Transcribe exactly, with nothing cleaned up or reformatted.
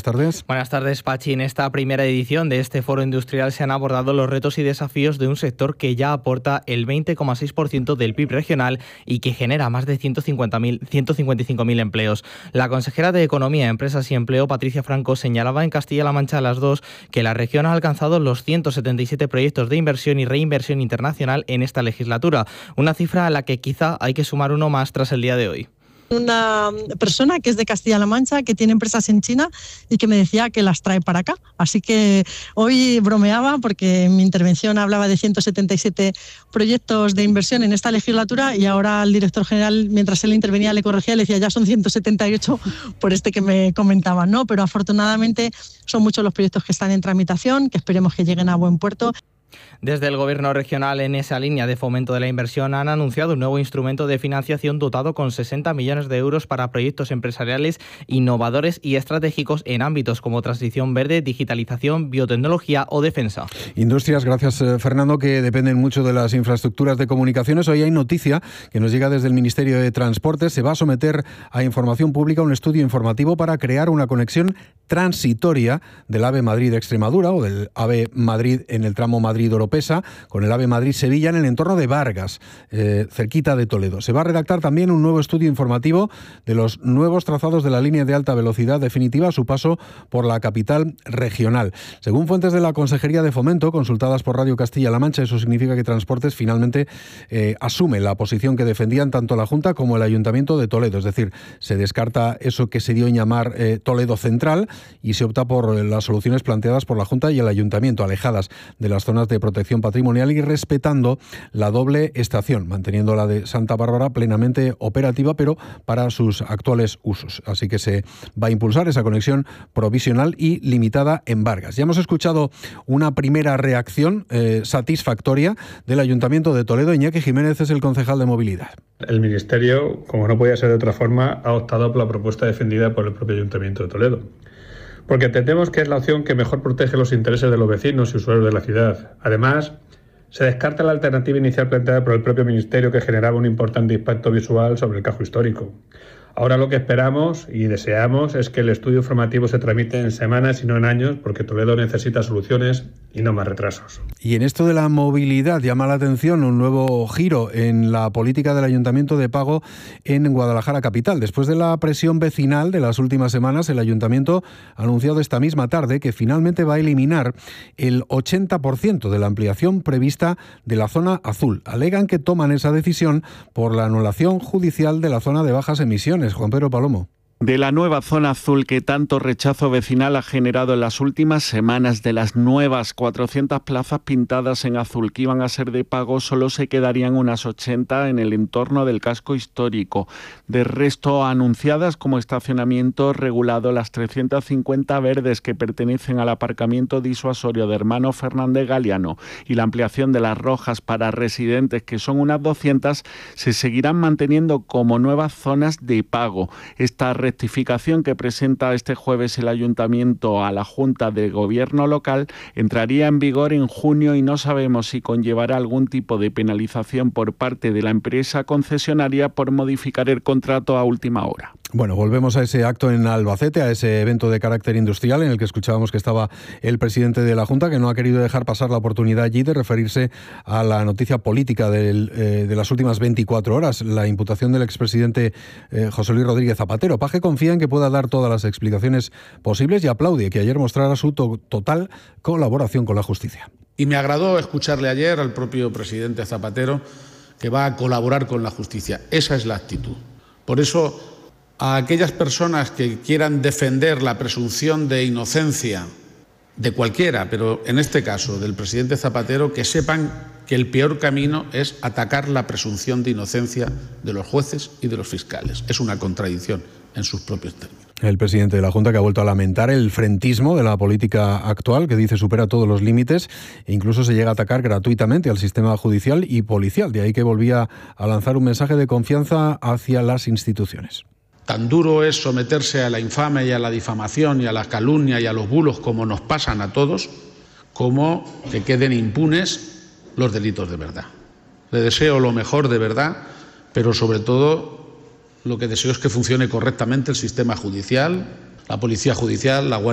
tardes. Buenas tardes, Pachi. En esta primera edición de este foro industrial se han abordado los retos y desafíos de un sector que ya aporta el veinte coma seis por ciento del P I B regional y que genera más de ciento cincuenta mil, ciento cincuenta y cinco mil empleos. La consejera de Economía, Empresas y Empleo, Patricia Franco, señalaba en Castilla-La Mancha a las dos que la región ha alcanzado los ciento setenta y siete proyectos de inversión y reinversión internacional en esta legislatura, una cifra a la que quizá hay que sumar uno más tras el día de hoy. Una persona que es de Castilla-La Mancha, que tiene empresas en China y que me decía que las trae para acá. Así que hoy bromeaba porque en mi intervención hablaba de ciento setenta y siete proyectos de inversión en esta legislatura y ahora el director general, mientras él intervenía, le corregía y le decía ya son ciento setenta y ocho por este que me comentaban, ¿no? Pero afortunadamente son muchos los proyectos que están en tramitación, que esperemos que lleguen a buen puerto. Desde el Gobierno regional, en esa línea de fomento de la inversión, han anunciado un nuevo instrumento de financiación dotado con sesenta millones de euros para proyectos empresariales innovadores y estratégicos en ámbitos como transición verde, digitalización, biotecnología o defensa. Industrias, gracias Fernando, que dependen mucho de las infraestructuras de comunicaciones. Hoy hay noticia que nos llega desde el Ministerio de Transportes. Se va a someter a información pública un estudio informativo para crear una conexión transitoria del AVE Madrid-Extremadura o del AVE Madrid en el tramo Madrid-Oropesa con el AVE Madrid-Sevilla en el entorno de Vargas, eh, cerquita de Toledo. Se va a redactar también un nuevo estudio informativo de los nuevos trazados de la línea de alta velocidad definitiva a su paso por la capital regional. Según fuentes de la Consejería de Fomento, consultadas por Radio Castilla-La Mancha, eso significa que Transportes finalmente eh, asume la posición que defendían tanto la Junta como el Ayuntamiento de Toledo. Es decir, se descarta eso que se dio en llamar eh, Toledo Central y se opta por las soluciones planteadas por la Junta y el Ayuntamiento, alejadas de las zonas de protección patrimonial y respetando la doble estación, manteniendo la de Santa Bárbara plenamente operativa, pero para sus actuales usos. Así que se va a impulsar esa conexión provisional y limitada en Vargas. Ya hemos escuchado una primera reacción eh, satisfactoria del Ayuntamiento de Toledo. Iñaki Jiménez es el concejal de movilidad. El Ministerio, como no podía ser de otra forma, ha optado por la propuesta defendida por el propio Ayuntamiento de Toledo, porque entendemos que es la opción que mejor protege los intereses de los vecinos y usuarios de la ciudad. Además, se descarta la alternativa inicial planteada por el propio Ministerio, que generaba un importante impacto visual sobre el casco histórico. Ahora lo que esperamos y deseamos es que el estudio informativo se tramite en semanas y no en años, porque Toledo necesita soluciones y no más retrasos. Y en esto de la movilidad llama la atención un nuevo giro en la política del Ayuntamiento de pago en Guadalajara capital. Después de la presión vecinal de las últimas semanas, el Ayuntamiento ha anunciado esta misma tarde que finalmente va a eliminar el ochenta por ciento de la ampliación prevista de la zona azul. Alegan que toman esa decisión por la anulación judicial de la zona de bajas emisiones. Juan Pedro Palomo. De la nueva zona azul que tanto rechazo vecinal ha generado en las últimas semanas, de las nuevas cuatrocientas plazas pintadas en azul que iban a ser de pago, solo se quedarían unas ochenta en el entorno del casco histórico. De resto, anunciadas como estacionamiento regulado, las trescientas cincuenta verdes que pertenecen al aparcamiento disuasorio de Hermano Fernández Galiano y la ampliación de las rojas para residentes, que son unas doscientas, se seguirán manteniendo como nuevas zonas de pago. Esta rectificación que presenta este jueves el Ayuntamiento a la Junta de Gobierno local entraría en vigor en junio y no sabemos si conllevará algún tipo de penalización por parte de la empresa concesionaria por modificar el contrato a última hora. Bueno, volvemos a ese acto en Albacete, a ese evento de carácter industrial en el que escuchábamos que estaba el presidente de la Junta, que no ha querido dejar pasar la oportunidad allí de referirse a la noticia política del, eh, de las últimas veinticuatro horas, la imputación del expresidente eh, José Luis Rodríguez Zapatero. Paje confía en que pueda dar todas las explicaciones posibles y aplaude que ayer mostrara su to- total colaboración con la justicia. Y me agradó escucharle ayer al propio presidente Zapatero que va a colaborar con la justicia. Esa es la actitud. Por eso, a aquellas personas que quieran defender la presunción de inocencia de cualquiera, pero en este caso del presidente Zapatero, que sepan que el peor camino es atacar la presunción de inocencia de los jueces y de los fiscales. Es una contradicción en sus propios términos. El presidente de la Junta, que ha vuelto a lamentar el frentismo de la política actual, que dice supera todos los límites e incluso se llega a atacar gratuitamente al sistema judicial y policial. De ahí que volvía a lanzar un mensaje de confianza hacia las instituciones. Tan duro es someterse a la infamia y a la difamación y a la calumnia y a los bulos como nos pasan a todos, como que queden impunes los delitos de verdad. Le deseo lo mejor de verdad, pero sobre todo lo que deseo es que funcione correctamente el sistema judicial, la policía judicial, la Guardia